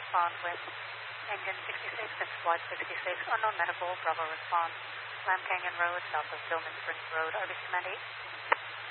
respond with Engine 66 and Squad 66, unknown medical, Bravo response. Lamb Canyon Road, south of Dillman Springs Road, RBC Command 8.